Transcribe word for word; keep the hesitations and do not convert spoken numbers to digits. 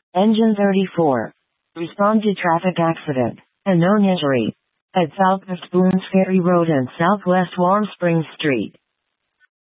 Engine thirty-four. Respond to traffic accident. Unknown injury. At Southwest Boones Ferry Road and Southwest Warm Springs Street.